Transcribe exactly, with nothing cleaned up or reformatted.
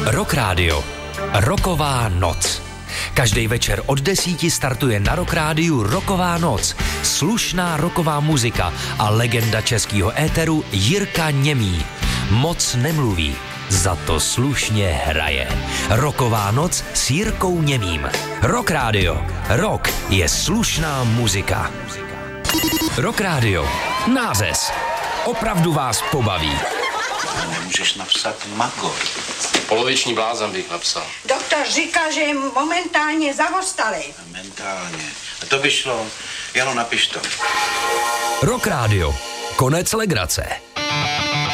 Rock Radio. Rocková noc. Každý večer od desíti startuje na Rock Rádiu Rocková noc. Slušná rocková muzika a legenda českého éteru Jirka Němý. Moc nemluví, za to slušně hraje. Rocková noc s Jirkou Němým. Rock Radio. Rock je slušná muzika. Rock Radio. Nářez. Opravdu vás pobaví. Nemůžeš napsat magor. Poloviční blázen bych napsal. Doktor říká, že je momentálně zavostalý. Momentálně. A to by šlo. Jano, napiš to. Rock Radio. Konec legrace.